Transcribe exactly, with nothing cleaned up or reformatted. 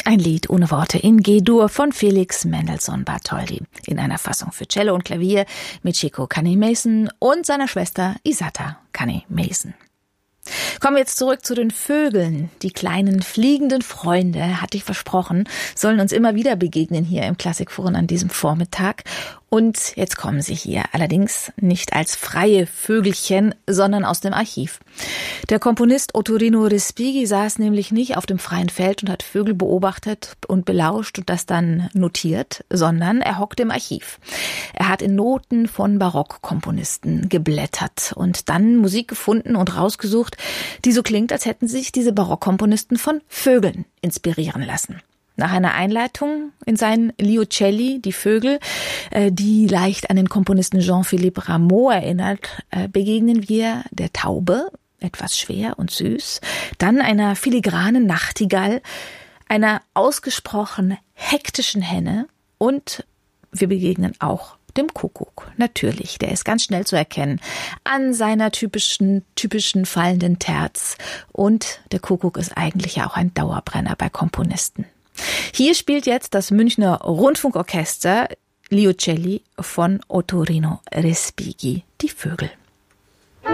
Ein Lied ohne Worte in G-Dur von Felix Mendelssohn Bartholdy in einer Fassung für Cello und Klavier mit Chico Kanneh-Mason und seiner Schwester Isata Kanneh-Mason. Kommen wir jetzt zurück zu den Vögeln. Die kleinen fliegenden Freunde, hatte ich versprochen, sollen uns immer wieder begegnen hier im Klassikforum an diesem Vormittag. Und jetzt kommen sie hier, allerdings nicht als freie Vögelchen, sondern aus dem Archiv. Der Komponist Ottorino Respighi saß nämlich nicht auf dem freien Feld und hat Vögel beobachtet und belauscht und das dann notiert, sondern er hockte im Archiv. Er hat in Noten von Barockkomponisten geblättert und dann Musik gefunden und rausgesucht, die so klingt, als hätten sich diese Barockkomponisten von Vögeln inspirieren lassen. Nach einer Einleitung in seinen Liucelli, die Vögel, die leicht an den Komponisten Jean-Philippe Rameau erinnert, begegnen wir der Taube, etwas schwer und süß, dann einer filigranen Nachtigall, einer ausgesprochen hektischen Henne und wir begegnen auch dem Kuckuck. Natürlich, der ist ganz schnell zu erkennen an seiner typischen, typischen fallenden Terz und der Kuckuck ist eigentlich ja auch ein Dauerbrenner bei Komponisten. Hier spielt jetzt das Münchner Rundfunkorchester Liucelli von Ottorino Respighi, die Vögel.